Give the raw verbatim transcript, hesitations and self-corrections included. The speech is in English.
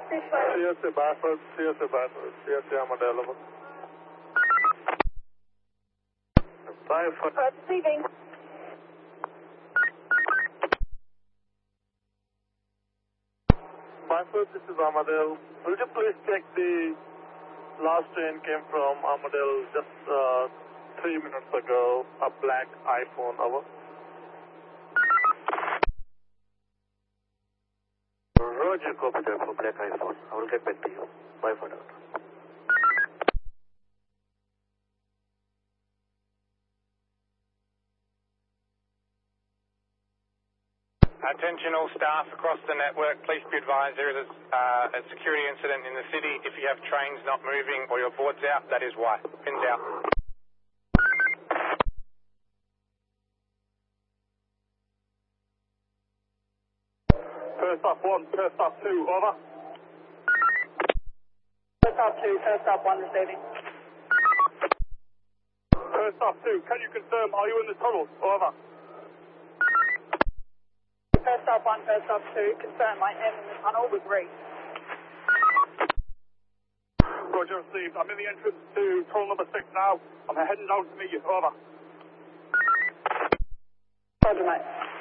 C S A Bafford, C S A Bafford, C S A Armadale, over. Bafford. Uh, receiving. Bafford, this is Armadale. Will you please check the last train came from Armadale just uh, three minutes ago, a black iPhone, over. Roger, copy that for black iPhone. I will get back to you. Bye for now. Attention all staff across the network, please be advised there is a, uh, a security incident in the city. If you have trains not moving or your board's out, that is why. Pins out. First up one, first up two, over. First up two, first up one, receiving. First up two, can you confirm, are you in the tunnel, over? First up one, first up two, confirm I am in the tunnel with Reese. Roger, received. I'm in the entrance to tunnel number six now. I'm heading down to meet you, over. Roger, mate.